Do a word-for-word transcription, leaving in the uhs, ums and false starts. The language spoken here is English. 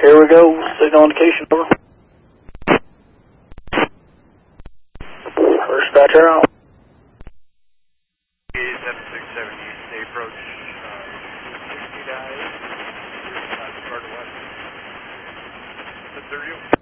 Here we go, signal indication, over. First dispatcher out. seven six seven, you stay approach uh, sixty guys, uh, start west. thirty